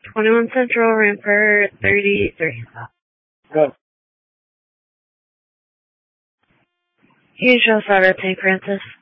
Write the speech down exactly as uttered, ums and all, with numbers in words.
twenty-one Central, Rampart, thirty-three. Go. Usual starter, Saint Francis.